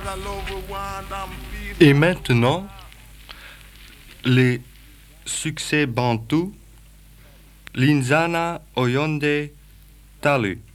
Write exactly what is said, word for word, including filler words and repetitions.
Et maintenant, les succès bantous, Linzana Oyonde Talu.